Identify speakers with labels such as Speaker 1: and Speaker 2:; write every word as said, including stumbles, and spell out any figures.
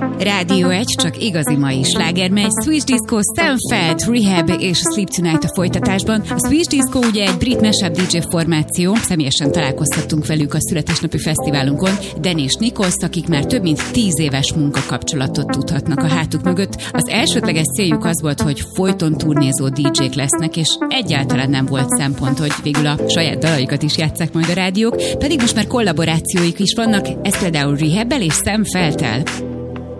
Speaker 1: Rádió egy, csak igazi mai sláger megy. Swedish Disco, Sam Feldt, Rehab és Sleep Tonight a folytatásban. A Swedish Disco ugye egy brit mashup dé dzsé formáció, személyesen találkoztattunk velük a születésnapi fesztiválunkon, Dan és Nichols, akik már több mint tíz éves munkakapcsolatot tudhatnak a hátuk mögött. Az elsődleges céljuk az volt, hogy folyton turnézó dé dzsék lesznek, és egyáltalán nem volt szempont, hogy végül a saját dalaikat is játsszák majd a rádiók, pedig most már kollaborációik is vannak, ez például Rehab-el és Sam Feldt-tel.